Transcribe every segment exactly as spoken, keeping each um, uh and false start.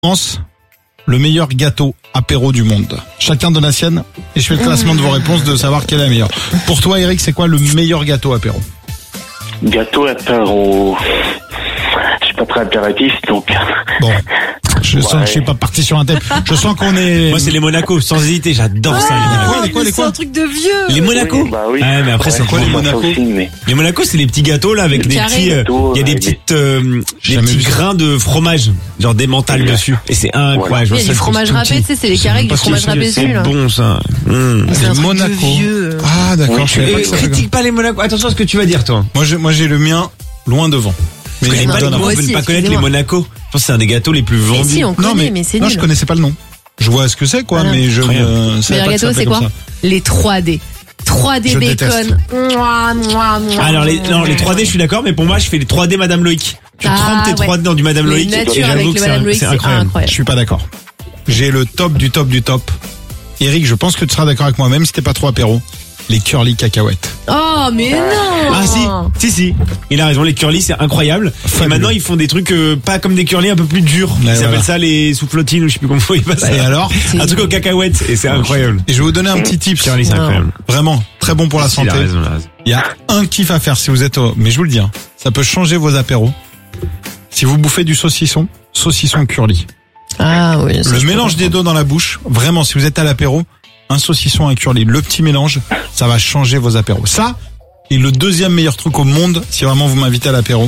France, le meilleur gâteau apéro du monde. Chacun donne la sienne et je fais le classement de vos réponses de savoir quel est le meilleur. Pour toi, Eric, c'est quoi le meilleur gâteau apéro? Gâteau apéro. Je suis pas très apéritif, donc. Bon. Je Ouais. sens que je suis pas parti sur un thème. Je sens qu'on est... Moi, c'est les Monaco, sans hésiter, j'adore ça. Les quoi, Monaco. les quoi, les C'est quoi un truc de vieux. Les Monaco. Oui, bah oui. Ouais, mais après, c'est quoi, les moi, ça Monaco aussi, mais... Les Monaco, c'est les petits gâteaux là avec Les des carrés. petits, euh, il y a des Ouais, petites, euh, des jamais petits vu ça. grains de fromage, genre des mentales Ouais. dessus. Et c'est incroyable. Voilà. Je vois Il y a ça du fromage tout râpé, petit. tu sais, c'est les carrés avec du Parce que fromage râpé c'est dessus, là. bon ça. Mmh. C'est un truc de Monaco. vieux. Ah, d'accord, Oui, je savais Et pas que ça fait critique pas les Monaco. Attention à ce que tu vas dire, toi. Moi, je- moi, j'ai le mien loin devant. Mais Je je connais me pas, donne les, un- moi je aussi, peux pas connaître les excusez-moi. Monaco. Je pense que c'est un des gâteaux les plus Mais vendus. si, on Non, connaît, mais, mais c'est non, nul. je connaissais pas le nom. Je vois ce que c'est, quoi, Voilà. mais je Incroyable. ne savais Meilleur pas que ça gâteau, c'est s'appelait quoi? comme ça. Les trois D. trois D Je bacon. déteste. Mouah, mouah, mouah. Alors les, non, les trois D, je suis d'accord, mais pour moi, je fais les trois D Madame Loïc. Tu Ah, trempes tes ouais. trois D dans du Madame Les Loïc. natures et avec j'avoue le que c'est Madame un- Loïc, c'est c'est incroyable. Je incroyable. suis pas d'accord. J'ai le top du top du top. Eric, je pense que tu seras d'accord avec moi, même si t'es pas trop apéro. Les curly cacahuètes. Oh, mais non. Ah si, si, si. Il a raison, les curly, c'est incroyable. Fabuleux. Et maintenant, ils font des trucs euh, pas comme des curly, un peu plus durs. Ils Ouais, s'appellent voilà. ça les soufflotines ou je sais plus comment ils passent. Et alors? Un truc aux cacahuètes. Et c'est incroyable. Et je vais vous donner un petit tip. Curly, c'est Non. incroyable. Vraiment, très bon pour la Il santé. a raison, il a raison. Il y a un kiff à faire si vous êtes au... Mais je vous le dis, hein, ça peut changer vos apéros. Si vous bouffez du saucisson, saucisson curly. Ah oui. ça, Le je mélange peux des deux dans la bouche, vraiment, si vous êtes à l'apéro, un saucisson, un curly, le petit mélange, ça va changer vos apéros. Ça, et le deuxième meilleur truc au monde, si vraiment vous m'invitez à l'apéro,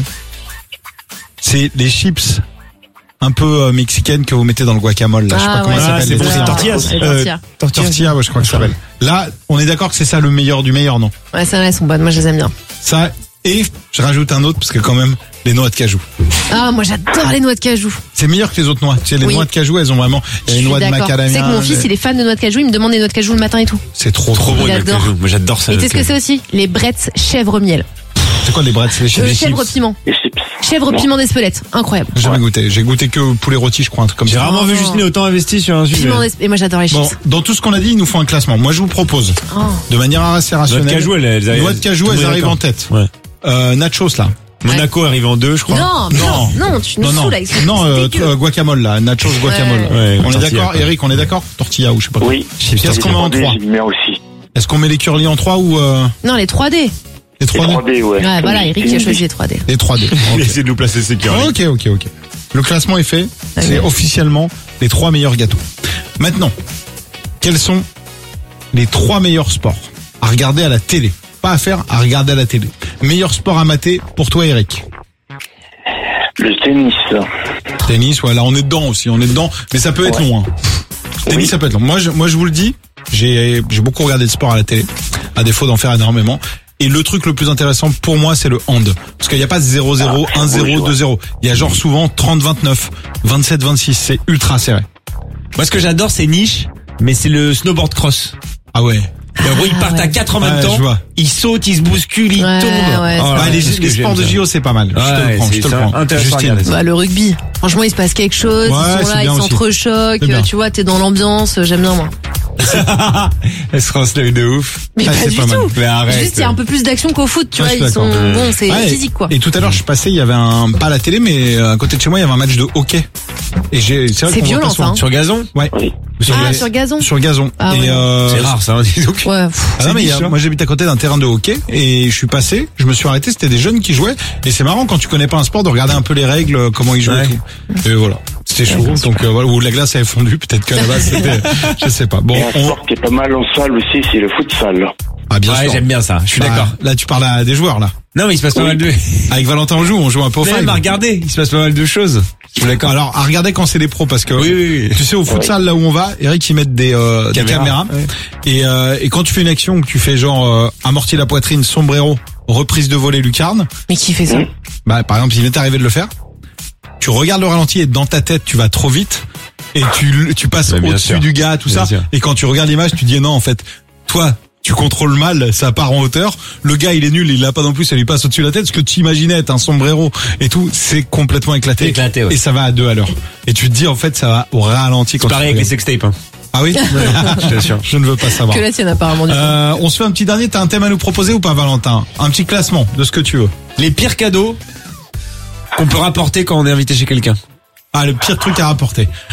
c'est les chips un peu euh, mexicaines que vous mettez dans le guacamole. Là. Je sais pas Ah comment ouais. ça Ah, s'appelle. c'est les bon, trucs. c'est tortillas. C'est Euh, tortilla. Tortilla, ouais, je crois que ça s'appelle. Là, on est d'accord que c'est ça le meilleur du meilleur, non? Ouais, ça, elles sont bonnes. Moi, je les aime bien. Ça, et je rajoute un autre, parce que quand même, les noix de cajou. Ah, moi, j'adore les noix de cajou. C'est meilleur que les autres noix. Tu sais, les Oui. noix de cajou, elles ont vraiment, il y a Je les suis noix de d'accord. macadamia. Tu sais que mon fils, les- il est fan de noix de cajou. Il me demande des noix de cajou le matin et tout. C'est trop, Trop trop bon, Il les adore. cajou. Moi, j'adore ça. Et tu sais le ce que cajou. c'est aussi? Les brettes chèvre miel. C'est quoi les brettes? C'est les chips? Euh, Les chèvre chips. piment. Les chips. Chèvre Non. piment d'Espelette. Incroyable. J'ai jamais goûté. J'ai goûté que poulet rôti, je crois, un truc comme J'ai ça. rarement vu Oh. Justine autant investi sur un sujet. Piment d'Espelette. Et moi, j'adore les chips. Bon, dans tout ce qu'on a dit, il nous faut un classement. Moi, je vous propose, Oh. de manière assez Noix rationnelle. de cajou, elles, elles arrivent. Noix de cajou, tout le elles monde est arrivent en d'accord. tête. Ouais. Euh, nachos, là. Monaco arrive en deux, je crois. Non, mais non, non, tu nous Non, non. saoules avec ce Non, euh, dégueu. euh, guacamole, là. Nachos, guacamole. Ouais. Ouais, On est tortilla, d'accord, quoi. Eric, on est d'accord? Tortilla ou je sais pas quoi. Oui. Qu'est-ce qu'on met en trois? J'y mets aussi. Est-ce qu'on met les curly en trois ou, euh, Non, les trois D. les Les trois D? trois D, ouais. Ouais, voilà, Eric qui a choisi les trois D. Les trois D. Il Ok. essaie de nous placer ses curly. Ok, ok, ok. Le classement est fait. C'est Ok. officiellement les trois meilleurs gâteaux. Maintenant, quels sont les trois meilleurs sports à regarder à la télé? Pas à faire, à regarder à la télé. Meilleur sport à mater pour toi, Eric? Le tennis. Tennis, ouais, là on est dedans aussi, on est dedans, mais ça peut être Ouais. long. Hein. Tennis, Oui. ça peut être long. Moi, je, moi, je vous le dis, j'ai, j'ai beaucoup regardé le sport à la télé, à défaut d'en faire énormément. Et le truc le plus intéressant pour moi, c'est le hand. Parce qu'il n'y a pas zéro zéro, Ah, un zéro, oui, ouais. deux zéro. Il y a genre souvent trente vingt-neuf, vingt-sept vingt-six. C'est ultra serré. Moi, ce que j'adore, c'est niche, mais c'est le snowboard cross. Ah ouais. Et en gros, ils Ah, partent à ouais. quatre en même Ouais, temps. je vois. Ils sautent, ils se bousculent, ils Ouais, tombent. ouais, Oh c'est là Ah, là, les, c'est ce les que sports j'aime, de ça. J O, c'est pas mal. je te Ouais, le prends, c'est- je te le c'est prends. intéressant à Justine. regarder. Bah, le rugby. Franchement, il se passe quelque chose. Ouais, ils c'est sont là, ils bien aussi. s'entrechoquent. C'est bien. Tu vois, t'es dans l'ambiance. J'aime bien, moi. Elle se rase l'œil de ouf. Mais Ah, pas c'est du pas mal. tout. Mais arrête. Juste, il y a un peu plus d'action qu'au foot, tu Ouais, vois. je suis Ils sont, d'accord. bon, c'est Ouais, physique, quoi. Et tout à l'heure, je suis passé, il y avait un, pas à la télé, mais à côté de chez moi, il y avait un match de hockey. Et j'ai, c'est vrai C'est qu'on voit pas violent, souvent. ça, hein. Sur gazon? Ouais. Oui. Ah, les- sur gazon? Sur gazon. Ah et ouais. euh, C'est rare, ça, hein, dis donc. Ouais. pff. Ah non, mais il y a- niche, hein. moi j'habite à côté d'un terrain de hockey et je suis passé, je me suis arrêté, c'était des jeunes qui jouaient et c'est marrant quand tu connais pas un sport de regarder un peu les règles, euh, comment ils jouent Ouais. et tout. Et voilà, c'était chaud, donc euh, voilà, ou la glace avait fondu, peut-être qu'à la base c'était, je sais pas. Bon, Et un on... sport qui est pas mal en salle aussi, c'est le futsal. ah bien Ouais, sûr. j'aime bien ça. Je suis Bah, d'accord. Là tu parles à des joueurs là. Non, mais il se passe pas Oui. mal de... Avec Valentin on joue, on joue un peu au Même five. à regarder, il se passe pas mal de choses. Je suis d'accord. Alors à regarder quand c'est des pros parce que Oui, oui, oui. tu sais au futsal là où on va, Eric ils mettent des, euh, des Caméra. caméras Ouais. et, euh, et quand tu fais une action que tu fais genre euh, amorti la poitrine, sombrero, reprise de volée lucarne. Mais qui fait ça? Mmh. Bah, par exemple, il m'est arrivé de le faire. Tu regardes le ralenti et dans ta tête, tu vas trop vite et tu, tu passes Bah, bien au-dessus sûr. du gars, tout Bien ça. sûr. Et quand tu regardes l'image, tu dis non, en fait, toi, tu contrôles mal, ça part en hauteur. Le gars, il est nul, il l'a pas non plus, ça lui passe au-dessus de la tête. Ce que tu imaginais être un sombrero et tout, c'est complètement éclaté. Éclaté, ouais. Et ça va à deux à l'heure. Et tu te dis, en fait, ça va au ralenti quand C'est pareil tu avec les regardes. sextapes. Hein. Ah oui? Je t'assure. Je ne veux pas savoir. Que la tienne, apparemment. du coup. Euh, on se fait un petit dernier, t'as un thème à nous proposer ou pas, Valentin? Un petit classement de ce que tu veux. Les pires cadeaux qu'on peut rapporter quand on est invité chez quelqu'un. Ah, le pire truc à rapporter.